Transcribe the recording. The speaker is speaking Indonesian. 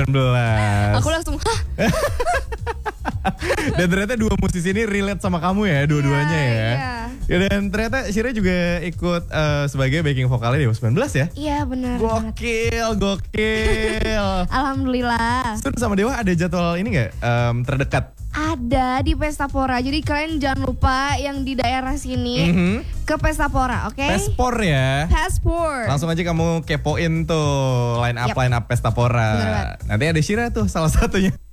Aku langsung, hah? Dan ternyata dua musisi ini relate sama kamu ya, dua-duanya ya. Iya. Ya, dan ternyata Shira juga ikut sebagai backing vokalnya di 19 ya. Iya benar. Gokil. Alhamdulillah. Terus sama Dewa ada jadwal ini nggak terdekat? Ada di Pesta Pora. Jadi kalian jangan lupa yang di daerah sini ke Pesta Pora, oke? Pespor ya. Pespor. Langsung aja kamu kepoin tuh line up Pesta Pora. Bener banget. Nanti ada Shira tuh salah satunya.